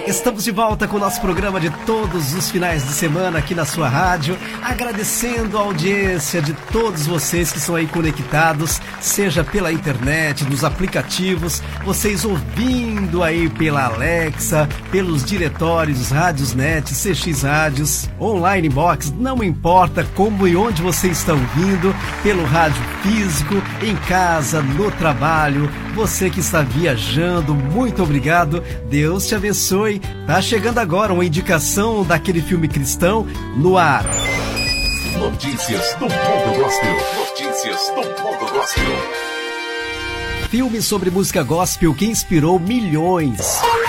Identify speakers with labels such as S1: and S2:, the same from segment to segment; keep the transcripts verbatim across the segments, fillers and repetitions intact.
S1: Estamos de volta com o nosso programa de todos os finais de semana aqui na sua rádio, agradecendo a audiência de todos vocês que estão aí conectados, seja pela internet, nos aplicativos, vocês ouvindo aí pela Alexa, pelos diretórios, rádios net, C X Rádios, online box, não importa como e onde você está ouvindo, pelo rádio físico, em casa, no trabalho, você que está viajando, muito obrigado, Deus te abençoe. Tá chegando agora uma indicação daquele filme cristão no ar.
S2: Notícias do Mundo Gospel. Notícias do Mundo Gospel.
S1: Filme sobre música gospel que inspirou milhões.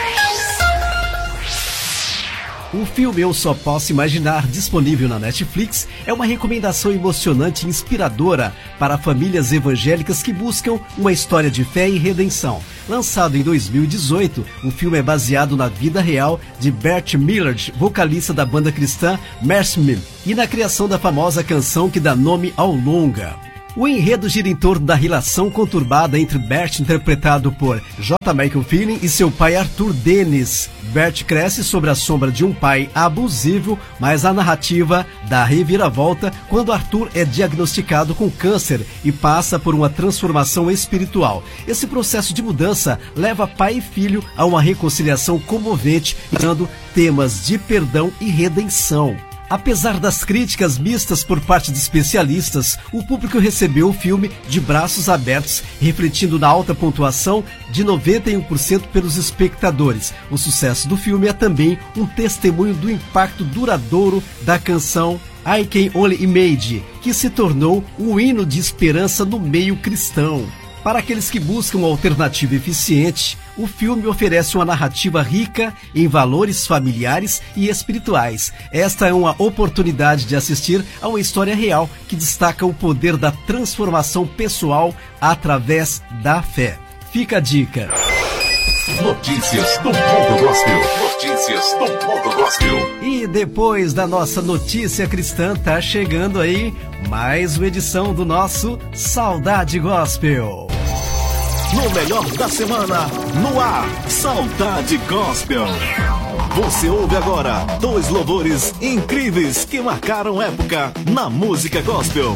S1: O filme Eu Só Posso Imaginar, disponível na Netflix, é uma recomendação emocionante e inspiradora para famílias evangélicas que buscam uma história de fé e redenção. Lançado em dois mil e dezoito, o filme é baseado na vida real de Bert Millard, vocalista da banda cristã Mercy Me, e na criação da famosa canção que dá nome ao longa. O enredo gira em torno da relação conturbada entre Bert, interpretado por J. Michael Feeling, e seu pai Arthur Dennis. Bert cresce sob a sombra de um pai abusivo, mas a narrativa dá reviravolta quando Arthur é diagnosticado com câncer e passa por uma transformação espiritual. Esse processo de mudança leva pai e filho a uma reconciliação comovente, dando temas de perdão e redenção. Apesar das críticas mistas por parte de especialistas, o público recebeu o filme de braços abertos, refletindo na alta pontuação de noventa e um por cento pelos espectadores. O sucesso do filme é também um testemunho do impacto duradouro da canção I Can Only Imagine, que se tornou um hino de esperança no meio cristão. Para aqueles que buscam uma alternativa eficiente, o filme oferece uma narrativa rica em valores familiares e espirituais. Esta é uma oportunidade de assistir a uma história real que destaca o poder da transformação pessoal através da fé. Fica a dica.
S2: Notícias do Mundo Gospel. Notícias do Mundo Gospel.
S1: E depois da nossa notícia cristã, tá chegando aí mais uma edição do nosso Saudade Gospel.
S3: No melhor da semana, no ar, Saudade Gospel. Você ouve agora dois louvores incríveis que marcaram época na música gospel.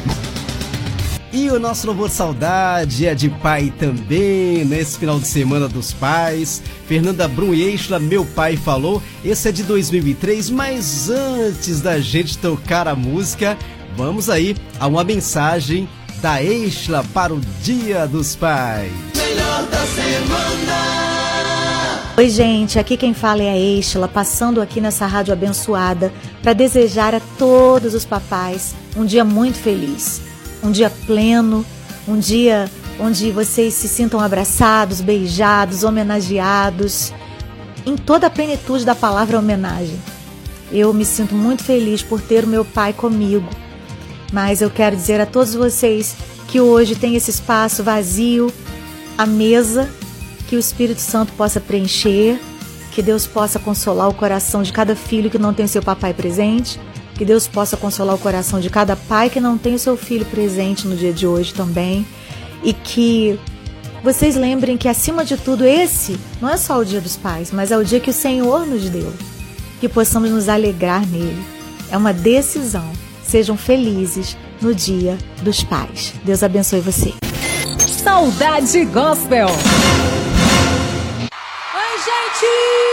S1: E o nosso louvor Saudade é de pai também, nesse final de semana dos pais. Fernanda Brum e Eichla, Meu Pai Falou. Esse é de dois mil e três, mas antes da gente tocar a música, vamos aí a uma mensagem da Eichla para o Dia dos Pais.
S4: Melhor da semana.
S5: Oi, gente, aqui quem fala é a Eichla, passando aqui nessa rádio abençoada para desejar a todos os papais um dia muito feliz. Um dia pleno, um dia onde vocês se sintam abraçados, beijados, homenageados, em toda a plenitude da palavra homenagem. Eu me sinto muito feliz por ter o meu pai comigo, mas eu quero dizer a todos vocês que hoje tem esse espaço vazio, a mesa, que o Espírito Santo possa preencher, que Deus possa consolar o coração de cada filho que não tem o seu papai presente, que Deus possa consolar o coração de cada pai que não tem o seu filho presente no dia de hoje também. E que vocês lembrem que, acima de tudo, esse não é só o dia dos pais, mas é o dia que o Senhor nos deu. Que possamos nos alegrar nele. É uma decisão. Sejam felizes no dia dos pais. Deus abençoe você.
S6: Saudade Gospel. Oi, gente!